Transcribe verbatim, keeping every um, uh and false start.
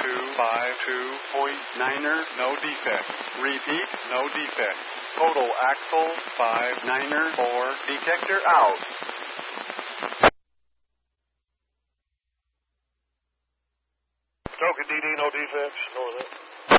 two five two point niner, no defect. Repeat, no defect. Total axle five niner four, detector out. Token D D, no defects. Know that.